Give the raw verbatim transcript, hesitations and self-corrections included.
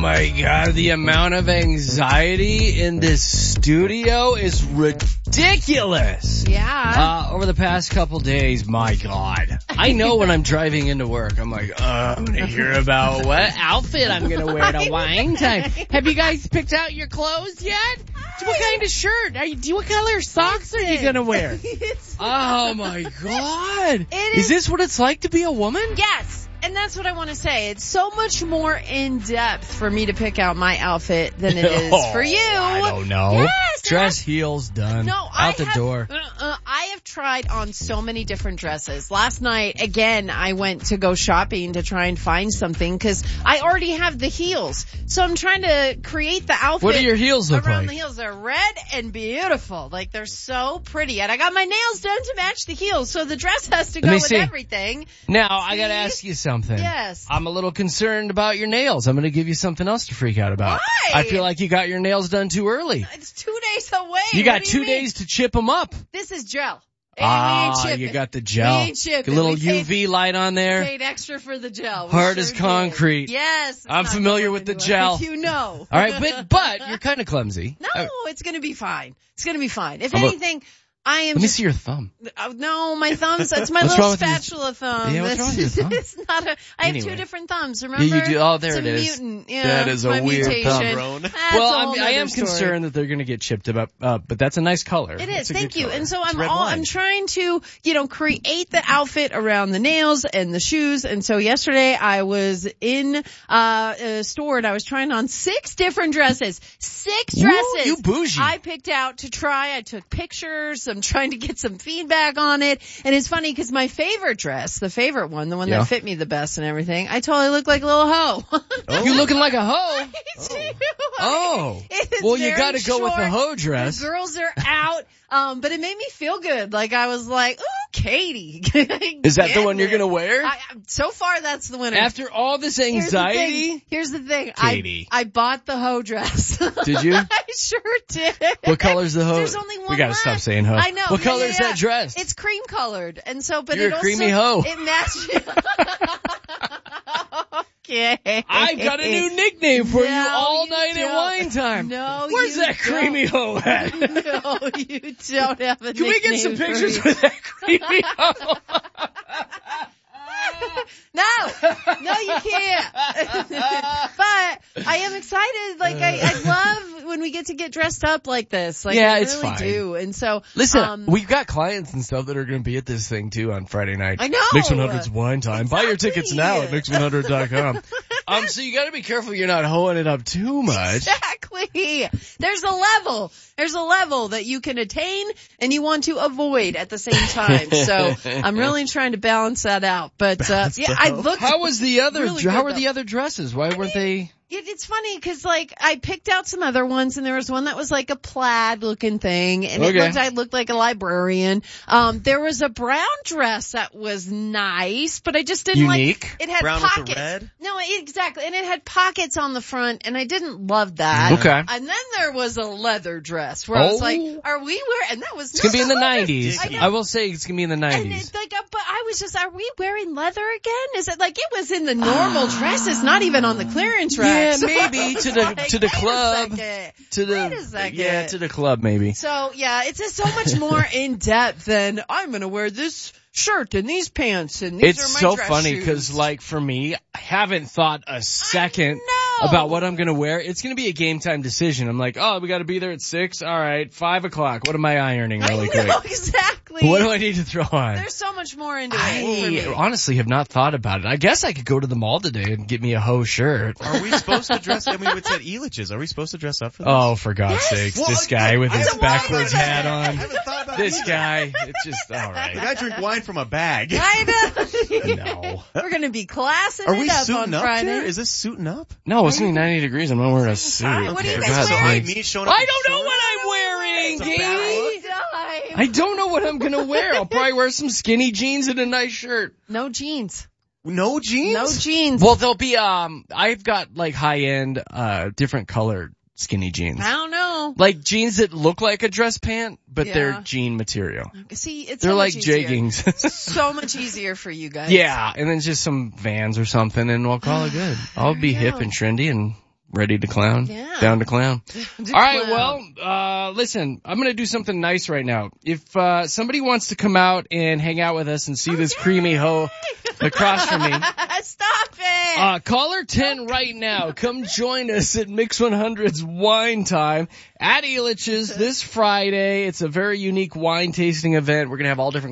my God, the amount of anxiety in this studio is ridiculous. Yeah. Uh, over the past couple days, my God. I know when I'm driving into work, I'm like, oh, I'm going to hear about what outfit I'm going to wear to wine time. Have you guys picked out your clothes yet? What kind of shirt? Are you, what color socks are you going to wear? Oh, my God. It is is this what it's like to be a woman? Yes. And that's what I want to say. It's so much more in depth for me to pick out my outfit than it is Oh, for you. I don't know. Yes. Dress heels done. No, Out I the have, door. Uh, uh, I have tried on so many different dresses. Last night, again, I went to go shopping to try and find something because I already have the heels. So I'm trying to create the outfit. What do your heels look around like? the heels? They're red and beautiful. Like, they're so pretty. And I got my nails done to match the heels. So the dress has to Let go me with see. everything. Now, I gotta See? ask you something. Yes. I'm a little concerned about your nails. I'm gonna give you something else to freak out about. Why? I feel like you got your nails done too early. It's two days away. You got What do two you mean? days to chip them up. This is gel. Hey, we Ah, ain't chipping. you got the gel. We ain't chipping. A little We paid- U V light on there. Paid extra for the gel. We Hard sure as did. concrete. Yes. it's I'm not familiar going with the anywhere. gel. You know. All right, but but you're kind of clumsy. No, Uh, it's going to be fine. It's going to be fine. If How about- anything, I am Let me just, see your thumb. oh, no, my thumbs, that's my What's little wrong with your- spatula thumb. Yeah, what's wrong with your thumb? It's not a, I have Anyway. two different thumbs, remember? Yeah, you do. Oh, there it's it a is. Mutant. Yeah, That is a my weird mutation. thumb. Grown. That's Well, a I'm, whole I am nother story. concerned that they're going to get chipped up, uh, but that's a nice color. It It's is. a Thank good you. color. And so I'm red all, wine. I'm trying to, you know, create the outfit around the nails and the shoes. And so yesterday I was in uh, a store and I was trying on six different dresses. Six Ooh, dresses. you bougie. I picked out to try. I took pictures. I'm trying to get some feedback on it. And it's funny because my favorite dress, the favorite one, the one Yeah. that fit me the best and everything, I totally look like a little hoe. Oh. You looking like a hoe? oh. Oh. It's Well, you very got to go with the short. hoe dress. The girls are out, um, but it made me feel good. Like I was like, "Ooh, Katie." Is that the Get one you're it. going to wear? I, so far, that's the winner. After all this Here's the anxiety? thing. Here's the thing. Katie. I, I bought the hoe dress. Did you? I sure did. What color's the hoe? There's only one We got to left. stop saying hoe. I know. What Yeah, color yeah, is yeah. that dress? It's cream colored, and so, but You're it a creamy also, hoe. It matches. Okay. I've got a new nickname for you No, all you night at don't. wine time. No, Where's you that creamy hoe at? don't. No, you don't have a Can we get some nickname for pictures me. with that creamy hoe? No, no, you can't. But I am excited. Like I, I love when we get to get dressed up like this. Like Yeah, I it's really fine. do. And so, Listen, um, we've got clients and stuff that are going to be at this thing too on Friday night. I know. Mix one hundred's wine time. Buy your tickets Exactly. now at mix one hundred dot com. um, so you got to be careful you're not hoeing it up too much. Exactly. There's a level. There's a level that you can attain and you want to avoid at the same time. So I'm really trying to balance that out. But uh, yeah, I looked. How was the other? Really how good, were though. the other dresses? Why weren't they? It, it's funny because like I picked out some other ones and there was one that was like a plaid looking thing and it Okay. looked I looked like a librarian. Um there was a brown dress that was nice, but I just didn't Unique? like it had Brown with the pockets. red? No, exactly. And it had pockets on the front and I didn't love that. Okay. And then there was a leather dress where I was Oh. like, are we wearing and that was It's gonna be in the nineties. I know. I will say it's gonna be in the And nineties. it's like, uh, but I was just, are we wearing leather again? Is it like it was in the normal dresses, not even on the clearance rack? Yeah, So I maybe was to the like, to the wait a club, second. to the Wait a second. yeah, to the club maybe. So yeah, it's just so much more in depth than I'm gonna wear this shirt and these pants and these It's are my so dress funny shoes. because, like, for me, I haven't thought a second know. about what I'm gonna wear. It's gonna be a game time decision. I'm like, oh, we got to be there at six. All right, five o'clock. What am I ironing really I know, quick? exactly. What do I need to throw on? There's so much more into it for I me. honestly have not thought about it. I guess I could go to the mall today and get me a hoe shirt. Are we supposed to dress? I mean, it's at Elitch's. Are we supposed to dress up for this? Oh, for God's Yes. sakes, Well, this I- guy with I his haven't backwards thought about hat that. I on. haven't thought about This it. guy, it's just all Like, right. I drink wine from a bag. I know. No, We're gonna be classing Are we it up on suiting up Friday. here? Is this suiting up? no, it's only ninety degrees. I'm not wearing a suit. What are you For guys God's wearing? sakes. Me showing up I in don't know shorts? what I'm wearing, It's a bad Dee. look. Time. I don't know what I'm gonna wear. I'll probably wear some skinny jeans and a nice shirt. No jeans. No jeans? No jeans. Well, there'll be, um, I've got like high end, uh, different colored skinny jeans. I don't know. Like jeans that look like a dress pant, but Yeah. they're jean material. See, it's They're so like much easier. jeggings. So much easier for you guys. Yeah, and then just some Vans or something and we'll call it good. I'll be There you hip go. and trendy and ready to clown? Yeah. Down to clown. To All right, clown. well, uh, listen, I'm going to do something nice right now. If, uh, somebody wants to come out and hang out with us and see this creamy hoe across from me, Stop it. uh, caller ten right now. Come join us at Mix one hundred's Wine Time at Elitch's this Friday. It's a very unique wine tasting event. We're going to have all different